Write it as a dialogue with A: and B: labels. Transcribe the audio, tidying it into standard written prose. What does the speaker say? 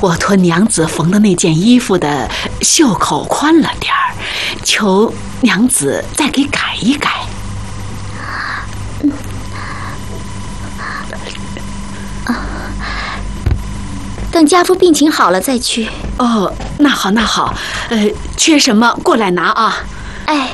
A: 我托娘子缝的那件衣服的袖口宽了点儿，求娘子再给改一改。
B: 等家父病情好了再去。
A: 哦，那好那好，缺什么过来拿啊。
B: 哎。